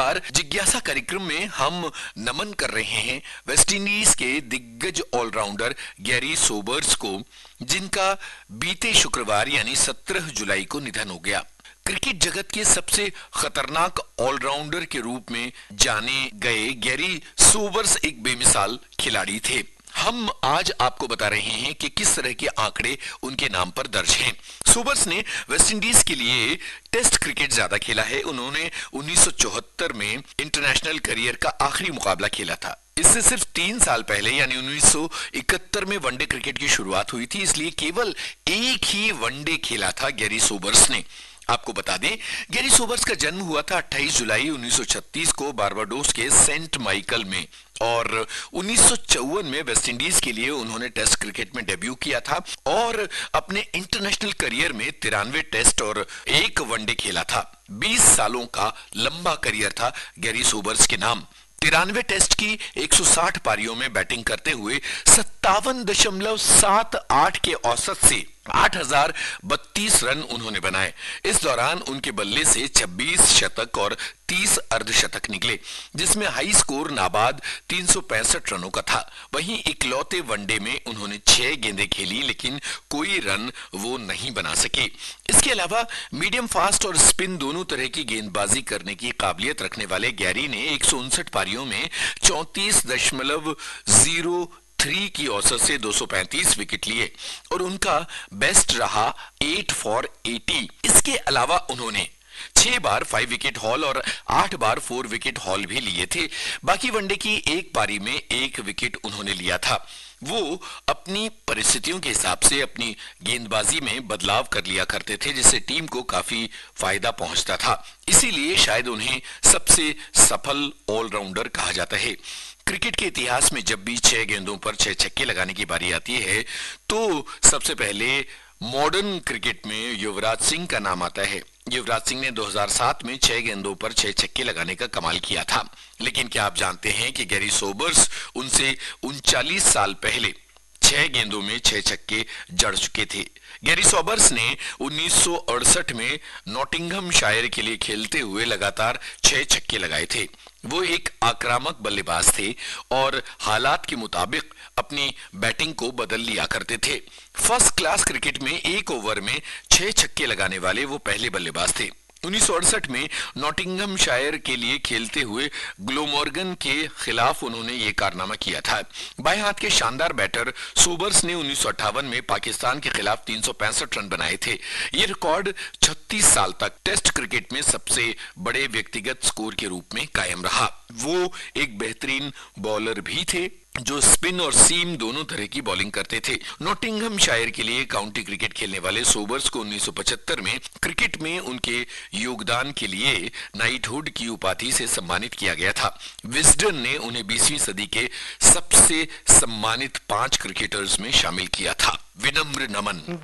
बार जिज्ञासा कार्यक्रम में हम नमन कर रहे हैं वेस्टइंडीज के दिग्गज ऑलराउंडर गैरी सोबर्स को, जिनका बीते शुक्रवार यानी 17 जुलाई को निधन हो गया। क्रिकेट जगत के सबसे खतरनाक ऑलराउंडर के रूप में जाने गए गैरी सोबर्स एक बेमिसाल खिलाड़ी थे। हम आज आपको बता रहे हैं कि किस तरह के आंकड़े उनके नाम पर दर्ज हैं। सोबर्स ने वेस्टइंडीज के लिए टेस्ट क्रिकेट ज्यादा खेला है। उन्होंने 1974 में इंटरनेशनल करियर का आखिरी मुकाबला खेला था। इससे सिर्फ 3 साल पहले यानी 1971 में वनडे क्रिकेट की शुरुआत हुई थी, इसलिए केवल एक ही वनडे खेला था गैरी सोबर्स ने। आपको बता दें, गैरी सोबर्स का जन्म हुआ था 28 जुलाई 1936 को बारबाडोस के सेंट माइकल में, और 1954 में वेस्टइंडीज के लिए उन्होंने टेस्ट क्रिकेट में डेब्यू किया था और अपने इंटरनेशनल करियर में 93 टेस्ट और 1 वनडे खेला था। 20 सालों का लंबा करियर था गैरी सोबर्स के नाम। 93 टेस्ट की 160 पारियों में बैटिंग करते हुए 57.78 के औसत से 8032 रन उन्होंने बनाए। इस दौरान उनके बल्ले से 26 शतक और 30 अर्धशतक निकले, जिसमें हाई स्कोर नाबाद 365 रनों का था। वहीं इकलौते वनडे में उन्होंने 6 गेंदें खेली, लेकिन कोई रन वो नहीं बना सके। इसके अलावा मीडियम फास्ट और स्पिन दोनों तरह की गेंदबाजी करने की काबिलियत रखने वाले गैरी ने 159 पारियों में 34.03 की औसत से 235 विकेट लिए और उनका बेस्ट रहा 8 फॉर 80। इसके अलावा उन्होंने 6 बार 5 विकेट हॉल और 8 बार 4 विकेट हॉल भी लिए थे। बाकी वनडे की एक पारी में 1 विकेट उन्होंने लिया था। वो अपनी परिस्थितियों के हिसाब से अपनी गेंदबाजी में बदलाव कर लिया करते थे, जिससे टीम को काफी फायदा पहुंचता था। इसीलिए शायद उन्हें सबसे सफल ऑलराउंडर कहा जाता है। क्रिकेट के इतिहास में जब भी 6 गेंदों पर 6 छक्के लगाने की बारी आती है तो सबसे पहले मॉडर्न क्रिकेट में युवराज सिंह का नाम आता है। युवराज सिंह ने 2007 में 6 गेंदों पर 6 छक्के लगाने का कमाल किया था। लेकिन क्या आप जानते हैं कि गैरी सोबर्स उनसे 39 साल पहले 6 गेंदों में 6 छक्के जड़ चुके थे। गैरी सोबर्स ने 1968 में नॉटिंघमशायर के लिए खेलते हुए लगातार 6 छक्के लगाए थे। वो एक आक्रामक बल्लेबाज थे और हालात के मुताबिक अपनी बैटिंग को बदल लिया करते थे। फर्स्ट क्लास क्रिकेट में 1 ओवर में 6 छक्के लगाने वाले वो पहले बल्लेबाज थे। 1968 में नॉटिंघमशायर के लिए खेलते हुए ग्लोमॉर्गन के खिलाफ उन्होंने ये कारनामा किया था। बाएं हाथ के शानदार बैटर सोबर्स ने 1958 में पाकिस्तान के खिलाफ 365 रन बनाए थे। ये रिकॉर्ड 36 साल तक टेस्ट क्रिकेट में सबसे बड़े व्यक्तिगत स्कोर के रूप में कायम रहा। वो एक बेहतरीन बॉलर भी थे जो स्पिन और सीम दोनों तरह की बॉलिंग करते थे। नॉटिंघमशायर के लिए काउंटी क्रिकेट खेलने वाले सोबर्स को 1975 में क्रिकेट में उनके योगदान के लिए नाइटहुड की उपाधि से सम्मानित किया गया था। विजडन ने उन्हें 20वीं सदी के सबसे सम्मानित 5 क्रिकेटर्स में शामिल किया था। विनम्र नमन।